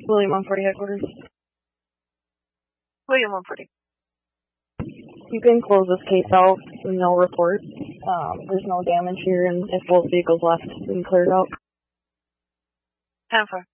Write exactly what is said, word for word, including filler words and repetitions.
William one forty headquarters. William one forty. You can close this case out with no report. Um, there's no damage here, and if both vehicles left, we can clear it out. ten four.